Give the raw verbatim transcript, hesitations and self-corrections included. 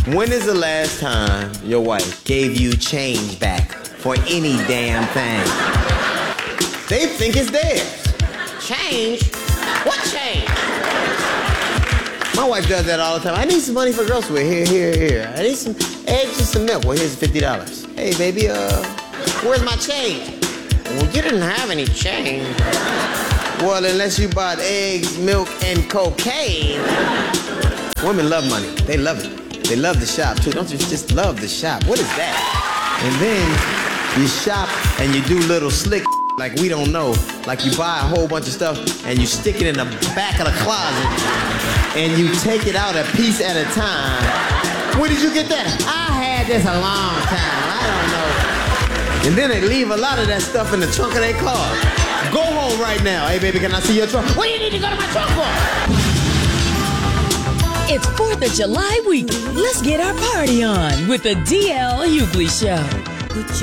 When is the last time your wife gave you change back for any damn thing? They think it's theirs. Change? What change? My wife does that all the time. I need some money for grocery. Here, here, here. I need some eggs and some milk. Well, here's fifty dollars. Hey, baby, uh, where's my change? Well, you didn't have any change. Well, unless you bought eggs, milk, and cocaine. Women love money. They love it. They love the shop, too. Don't you just love the shop? What is that? And then you shop and you do little slick like we don't know. Like you buy a whole bunch of stuff and you stick it in the back of the closet and you take it out a piece at a time. Where did you get that? I had this a long time. I don't know. And then they leave a lot of that stuff in the trunk of their car. Go home right now. Hey, baby, can I see your trunk? What do you need to go to my trunk for? It's fourth of July week. Let's get our party on with the D L Hughley Show.